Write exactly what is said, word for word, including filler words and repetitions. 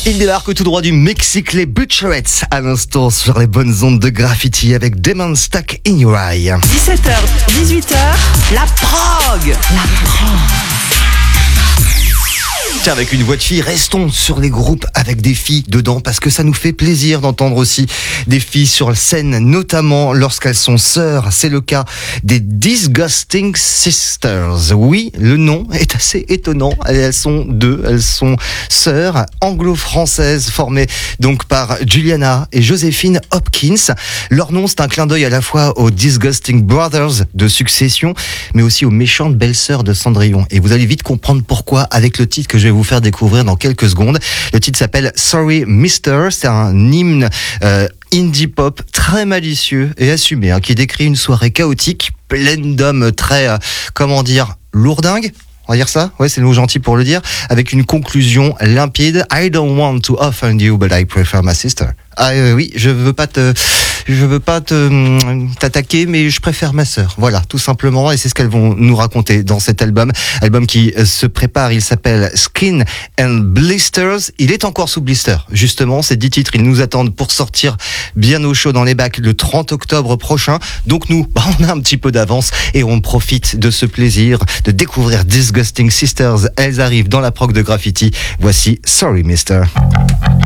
Il débarque tout droit du Mexique, les Butcherettes, à l'instant sur les bonnes ondes de Graffiti avec Demon Stuck in Your Eye. dix-sept heures, dix-huit heures, la prog. La prog. Tiens, avec une voix de fille, restons sur les groupes avec des filles dedans parce que ça nous fait plaisir d'entendre aussi des filles sur scène, notamment lorsqu'elles sont sœurs. C'est le cas des Disgusting Sisters. Oui, le nom est assez étonnant. Elles sont deux, elles sont sœurs anglo-françaises formées donc par Juliana et Joséphine Hopkins. Leur nom, c'est un clin d'œil à la fois aux Disgusting Brothers de Succession, mais aussi aux méchantes belles-sœurs de Cendrillon. Et vous allez vite comprendre pourquoi avec le titre que je vais vous faire découvrir dans quelques secondes. Le titre s'appelle Sorry Mister. C'est un hymne euh, indie pop très malicieux et assumé, hein, qui décrit une soirée chaotique, pleine d'hommes très, euh, comment dire, lourdingues. On va dire ça? Ouais, c'est le mot gentil pour le dire. Avec une conclusion limpide. I don't want to offend you, but I prefer my sister. Ah euh, oui, je veux pas te, je veux pas te t'attaquer, mais je préfère ma sœur. Voilà, tout simplement, et c'est ce qu'elles vont nous raconter dans cet album, album qui se prépare. Il s'appelle Skin and Blisters. Il est encore sous blister, justement. Ces dix titres, ils nous attendent pour sortir bien au chaud dans les bacs le trente octobre prochain. Donc nous, bah, on a un petit peu d'avance et on profite de ce plaisir de découvrir Disgusting Sisters. Elles arrivent dans la prog de Graffiti. Voici Sorry Mister.